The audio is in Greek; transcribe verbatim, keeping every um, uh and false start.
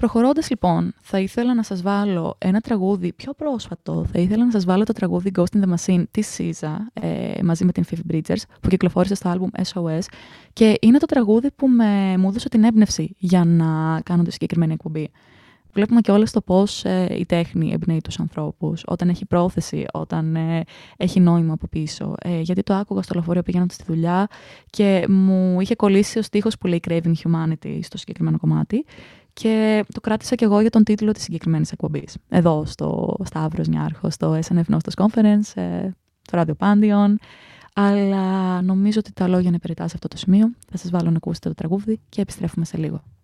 Προχωρώντας λοιπόν, θα ήθελα να σας βάλω ένα τραγούδι πιο πρόσφατο. Θα ήθελα να σας βάλω το τραγούδι Ghost in the Machine της Σίζα, ε, μαζί με την Phoebe Bridgers, που κυκλοφόρησε στο άλμπουμ ες ο ες. Και είναι το τραγούδι που με, μου έδωσε την έμπνευση για να κάνω τη συγκεκριμένη εκπομπή. Βλέπουμε και όλα στο πώς ε, η τέχνη εμπνέει τους ανθρώπους, όταν έχει πρόθεση, όταν ε, έχει νόημα από πίσω. Ε, γιατί το άκουγα στο λεωφορείο πηγαίνοντας στη δουλειά και μου είχε κολλήσει ο στίχος που λέει Craving Humanity στο συγκεκριμένο κομμάτι και το κράτησα κι εγώ για τον τίτλο της συγκεκριμένης εκπομπής. Εδώ, στο Σταύρος Νιάρχο, στο ες εν εφ Nostos Conference, ε, στο Radio Pandion. Αλλά νομίζω ότι τα λόγια είναι περιττά σε αυτό το σημείο. Θα σας βάλω να ακούσετε το τραγούδι και επιστρέφουμε σε λίγο.